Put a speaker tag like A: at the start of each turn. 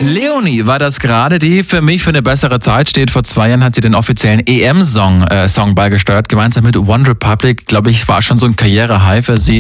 A: Leonie war das gerade, die für mich für eine bessere Zeit steht. Vor 2 Jahren hat sie den offiziellen EM-Song beigesteuert. Gemeinsam mit One Republic, glaube ich, war schon so ein Karriere-High für sie.